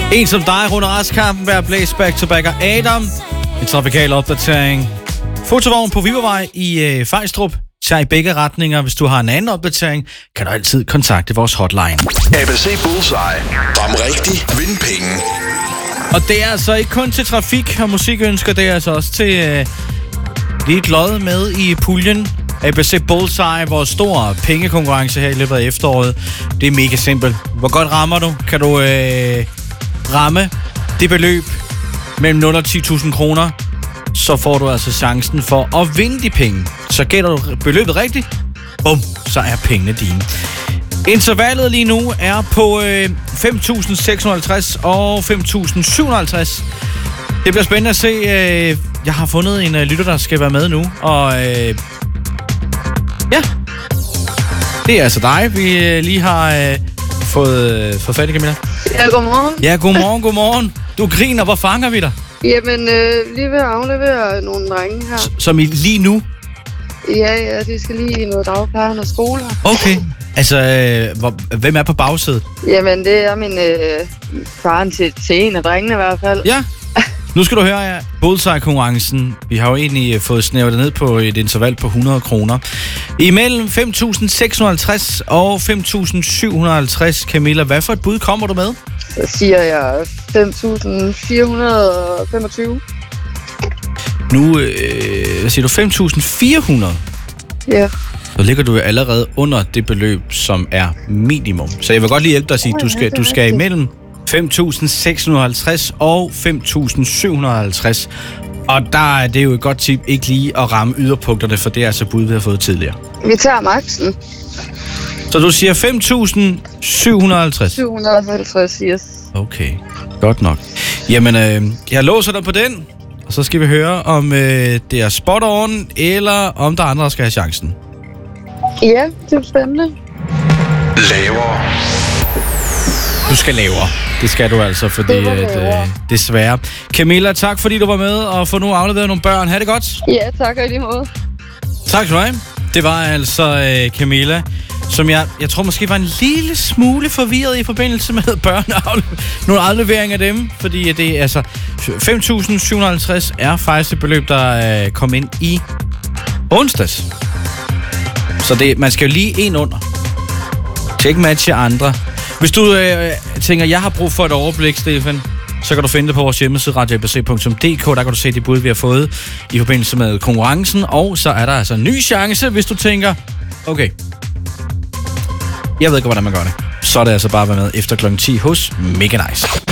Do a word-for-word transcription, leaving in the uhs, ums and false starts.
En som dig runder retskampen hver blæs back to back og Adam. En trafikal opdatering. Fotovogn på Vibervej i øh, Fejstrup. Tag i begge retninger. Hvis du har en anden opdatering, kan du altid kontakte vores hotline. A B C Bullseye. Ram rigtig, vind penge. Og det er altså ikke kun til trafik og musikønsker, det er altså også til øh, lige et lod med i puljen. A B C Bullseye, vores store pengekonkurrence her i løbet af efteråret. Det er mega simpelt. Hvor godt rammer du? Kan du øh, ramme det beløb mellem nul og ti tusind kroner, så får du altså chancen for at vinde de penge. Så gætter du beløbet rigtigt, bum, så er pengene dine. Intervallet lige nu er på øh, fem tusind seks hundrede og halvtreds og fem tusind syv hundrede og halvtreds. Det bliver spændende at se. Øh, jeg har fundet en øh, lytter, der skal være med nu, og øh, ja, det er altså dig, vi øh, lige har øh, fået, øh, fået fat i, Camilla. Ja, godmorgen. Ja, godmorgen, godmorgen. Du griner, hvor fanger vi dig? Jamen, øh, lige ved at aflevere nogle drenge her. S- som i lige nu? Ja, ja, de skal lige i noget dagpleje og skole her. Okay. Altså, øh, hvor, hvem er på bagsædet? Jamen, det er min øh, faren til, til en af drengene i hvert fald. Ja. Nu skal du høre, ja. Bullseye-konkurrencen. Vi har jo egentlig fået snævret ned på et interval på hundrede kroner. Imellem fem tusind seks hundrede og halvtreds og fem tusind syv hundrede og halvtreds. Camilla, hvad for et bud kommer du med? Så siger jeg fem tusind fire hundrede og femogtyve. Nu, øh, hvad siger du, fem tusind fire hundrede? Ja. Så ligger du jo allerede under det beløb, som er minimum. Så jeg vil godt lige hjælpe dig at sige, at du skal, du skal imellem fem tusind seks hundrede og halvtreds og fem tusind syv hundrede og halvtreds. Og der er det jo et godt tip ikke lige at ramme yderpunkterne, for det er altså bud, vi har fået tidligere. Vi tager maksen. Så du siger fem tusind syv hundrede og halvtreds? syv hundrede og halvtreds, yes. Okay, godt nok. Jamen, øh, jeg låser dig på den, og så skal vi høre, om øh, det er spot on, eller om der er andre, der skal have chancen. Ja, det er spændende. Lavere. Du skal lavere. Det skal du altså, fordi Det var at, øh, desværre. Camilla, tak fordi du var med, og få nu afleveret nogle børn. Ha' det godt. Ja, tak og i lige måde. Tak skal du have. Det var altså øh, Camilla, som jeg, jeg tror måske var en lille smule forvirret i forbindelse med børn og nogle afleveringer af dem, fordi det er altså fem tusind syv hundrede og halvtreds er faktisk et beløb, der øh, kom ind i onsdags. Så det, man skal jo lige en under. Tjek matche andre. Hvis du øh, tænker, jeg har brug for et overblik, Stefan, så kan du finde det på vores hjemmeside radio a b c punktum d k. Der kan du se de bud, vi har fået i forbindelse med konkurrencen. Og så er der altså en ny chance, hvis du tænker, okay, jeg ved ikke, hvordan man gør det. Så er det altså bare at være med efter klokken ti hos Mega Nice.